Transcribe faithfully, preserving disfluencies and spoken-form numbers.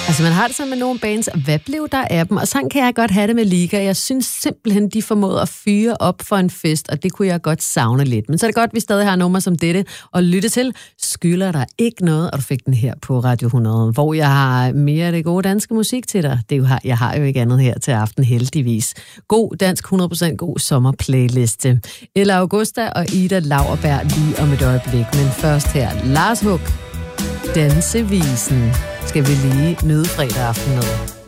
Altså, man har det sådan med nogle bands, hvad blev der af dem? Og sådan kan jeg godt have det med Liga. Jeg synes simpelthen, de formåede at fyre op for en fest, og det kunne jeg godt savne lidt. Men så er det godt, at vi stadig har nummer som dette og lytte til. Skylder der ikke noget, og du fik den her på Radio hundrede, hvor jeg har mere af det gode danske musik til dig. Det er jo, jeg har jo ikke andet her til aften, heldigvis. God dansk, hundrede procent god sommerplayliste. Ella Augusta og Ida Lauerberg lige om et øjeblik. Men først her, Lars Hug, Dansevisen, skal vi lige nyde fredag aften med.